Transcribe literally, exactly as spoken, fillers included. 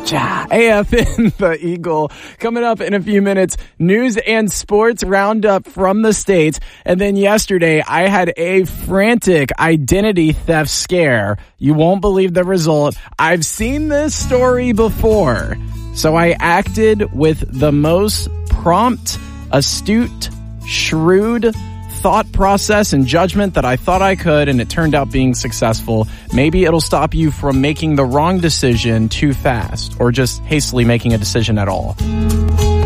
A F in the Eagle. Coming up in a few minutes, news and sports roundup from the States. And then yesterday, I had a frantic identity theft scare. You won't believe the result. I've seen this story before. So I acted with the most prompt, astute, shrewd thought process and judgment that I thought I could, and it turned out being successful. Maybe it'll stop you from making the wrong decision too fast or just hastily making a decision at all.